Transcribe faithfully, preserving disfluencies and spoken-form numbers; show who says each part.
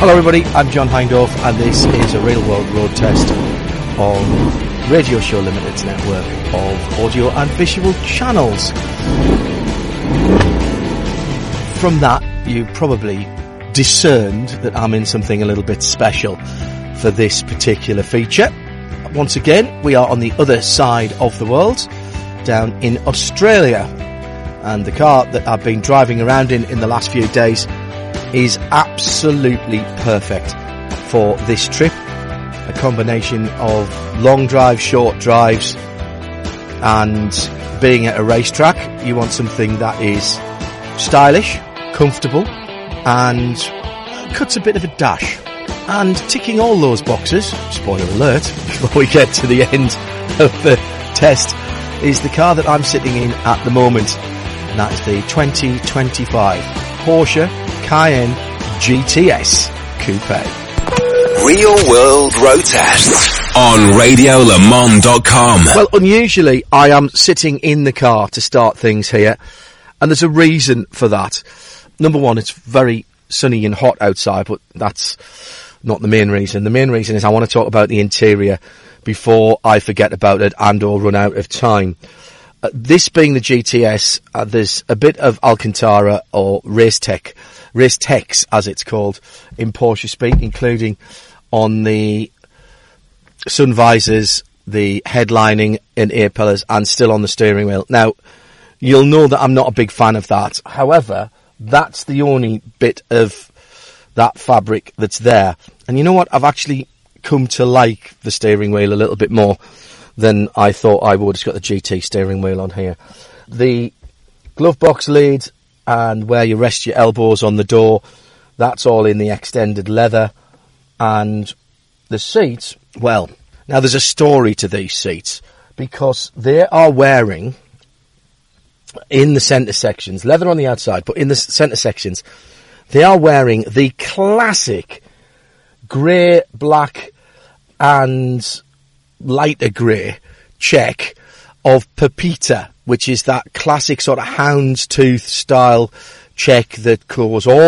Speaker 1: Hello everybody, I'm John Hindorf and this is a real world road test on Radio Show Limited's network of audio and visual channels. From that you probably discerned that I'm in something a little bit special for this particular feature. Once again, we are on the other side of the world, down in Australia, and the car that I've been driving around in in the last few days is absolutely perfect for this trip. A combination of long drives, short drives, and being at a racetrack, you want something that is stylish, comfortable, and cuts a bit of a dash. And ticking all those boxes, spoiler alert, before we get to the end of the test, is the car that I'm sitting in at the moment, and that is the twenty twenty-five Porsche Cayenne G T S Coupe.
Speaker 2: Real World Road Test on radio le mans dot com.
Speaker 1: Well, unusually, I am sitting in the car to start things here, and there's a reason for that. Number one, it's very sunny and hot outside, but that's not the main reason. The main reason is I want to talk about the interior before I forget about it and or run out of time. Uh, this being the G T S, uh, there's a bit of Alcantara or race tech, race techs as it's called in Porsche speak, including on the sun visors, the headlining and air pillars, and still on the steering wheel. Now, you'll know that I'm not a big fan of that. However, that's the only bit of that fabric that's there. And you know what? I've actually come to like the steering wheel a little bit more than I thought I would. It's got the G T steering wheel on here. The glove box lid and where you rest your elbows on the door, that's all in the extended leather. And the seats, well, now there's a story to these seats, because they are wearing, in the centre sections, leather on the outside, but in the centre sections, they are wearing the classic grey, black and lighter grey check of Pepita, which is that classic sort of houndstooth style check that goes all